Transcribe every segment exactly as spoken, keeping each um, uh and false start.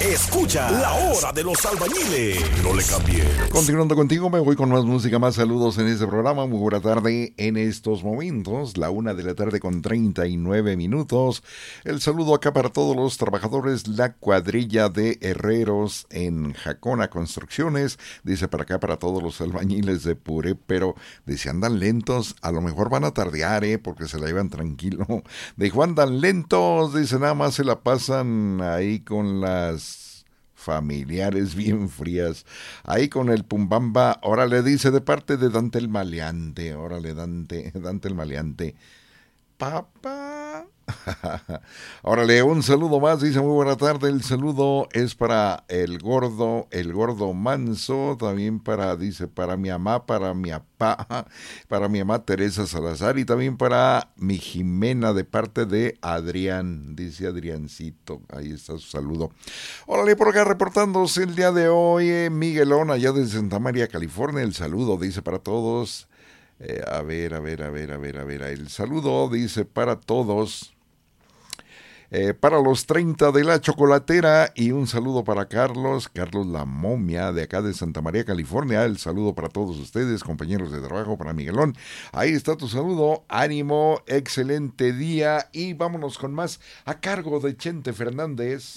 Escucha La Hora de los Albañiles. No le cambies. Continuando contigo, me voy con más música, más saludos en este programa. Muy buena tarde en estos momentos, la una de la tarde con treinta y nueve minutos. El saludo acá para todos los trabajadores, la cuadrilla de herreros en Jacona Construcciones. Dice para acá para todos los albañiles de Puré, pero dice andan lentos, a lo mejor van a tardear, eh, porque se la llevan tranquilo. Dijo andan lentos, dice nada más se la pasan ahí con las familiares bien frías, ahí con el Pumbamba. Órale, dice de parte de Dante el Maleante. Órale, Dante, Dante el Maleante. Papá. Órale, un saludo más, dice muy buena tarde. El saludo es para el gordo, el gordo manso, también para, dice, para mi mamá, para mi papá, para mi mamá Teresa Salazar y también para mi Jimena de parte de Adrián, dice Adriancito, ahí está su saludo. Órale, por acá reportándose el día de hoy, eh, Miguelón, allá de Santa María, California, el saludo, dice para todos. Eh, a ver, a ver, a ver, a ver, a ver, el saludo dice para todos. Eh, para los treinta de la chocolatera y un saludo para Carlos, Carlos la momia de acá de Santa María, California. El saludo para todos ustedes, compañeros de trabajo, para Miguelón. Ahí está tu saludo, ánimo, excelente día y vámonos con más a cargo de Chente Fernández.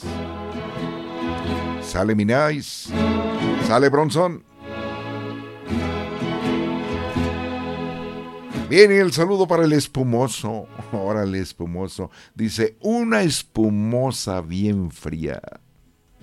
Sale Minais, sale Bronson. Viene el saludo para el espumoso. Órale, espumoso. Dice, una espumosa bien fría.